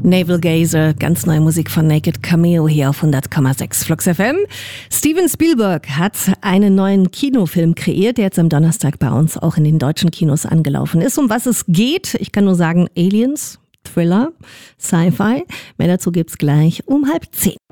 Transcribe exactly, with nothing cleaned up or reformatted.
Navel Gazer, ganz neue Musik von Naked Cameo hier auf hundert Komma sechs Flux F M. Steven Spielberg hat einen neuen Kinofilm kreiert, der jetzt am Donnerstag bei uns auch in den deutschen Kinos angelaufen ist. Um was es geht? Ich kann nur sagen, Aliens, Thriller, Sci-Fi. Mehr dazu gibt's gleich um halb zehn.